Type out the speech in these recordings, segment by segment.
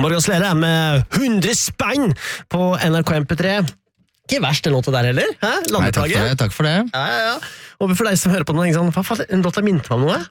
Morgan Slere med 100 spenn på NRK MP3. Ikke verst den låta der heller, hæ? Landeplaget. Nei, takk for det. Ja. Og for deg som hører på den, sånn, hva faen, en låt har minnet meg om noe?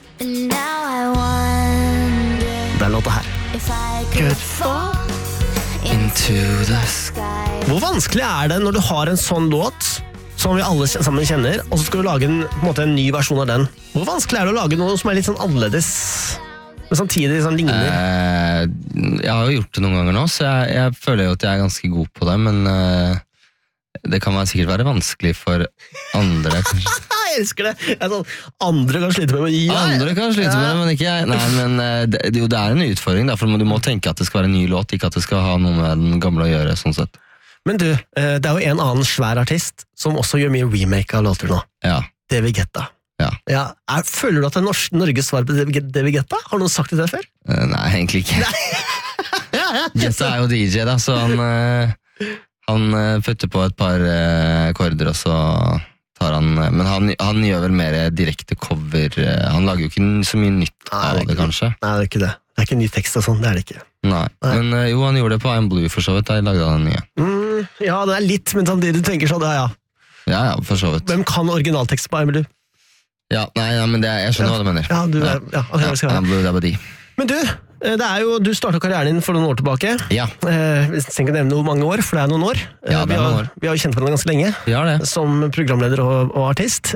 Det låta her. Good fall Into the sky. Hvor vanskelig det når du har en sånn låt, som vi alle sammen kjenner, og så skal du lage på en måte en ny versjon av den? Hvor vanskelig det å lage noe som litt sånn annerledes, men samtidig sånn ligner? Jeg har jo gjort det noen ganger nå, så jeg føler jo at jeg ganske god på det, men det kan sikkert være vanskelig for andre, kanskje. Jeg elsker det! Sånn, andre kan slite med det. Andre kan slite med det, men ikke jeg. Nei, men det en utfordring, da, for du må tenke at det skal være en ny låt, ikke at det skal ha noe med den gamle å gjøre, sånn sett. Men du, det jo en annen svær artist som også gjør mye remake av låter nå. Ja. David Guetta. Ja. Føler du at det Norges svar på David Guetta? Har noen sagt det før? Nei, egentlig ikke. Guetta jo DJ, da, så han putter på et par akkorder, og så tar han, men han gjør vel mer direkte cover, han lager jo ikke så mye nytt av det, kanskje. Nei, det ikke det. Det ikke ny tekst og sånn, det det ikke. Nei, men jo, han gjorde det på I'm Blue for så vidt, da jeg lagde han nye. Ja, det litt, men samtidig du tenker sånn, ja. Ja, for så vidt. Hvem kan originaltekst på I'm Blue? Ja, men jeg skjønner hva du mener. Ja, I'm Blue, det de. Men du, du startet karrieren din for noen år tilbake. Ja. Vi trenger ikke nevne hvor mange år, for det noen år. Ja, det noen år. Vi har jo kjent hverandre ganske lenge. Vi har det. Som programleder og artist.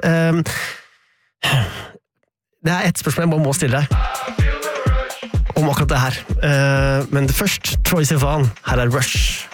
Det et spørsmål jeg bare må stille deg. Om akkurat det her. Men først, Troye Sivan. Her Rush.